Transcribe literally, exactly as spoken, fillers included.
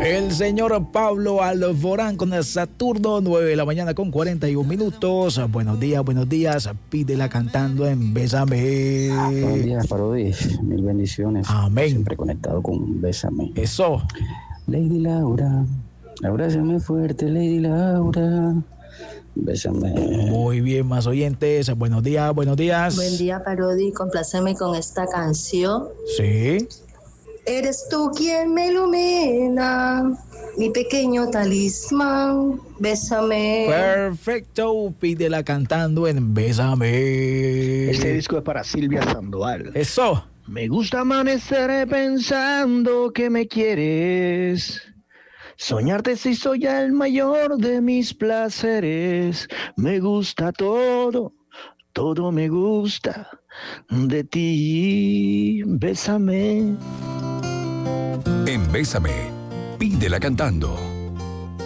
El señor Pablo Alborán con el Saturno, nueve de la mañana con cuarenta y un minutos. Buenos días, buenos días. Pídela cantando en Bésame. Buenos días, Parodi. Mil bendiciones. Amén. Siempre conectado con Bésame. Eso. Lady Laura, abrázame fuerte, Lady Laura. Bésame. Muy bien, más oyentes. Buenos días, buenos días. Buen día, Parodi. Compláceme con esta canción. Sí. Eres tú quien me ilumina, mi pequeño talismán. Bésame. Perfecto. Pídela cantando en Bésame. Este disco es para Silvia Sandoval. Eso. Me gusta amanecer pensando que me quieres. Soñarte si soy el mayor de mis placeres. Me gusta todo, todo me gusta de ti. Bésame. En Bésame, pídela cantando.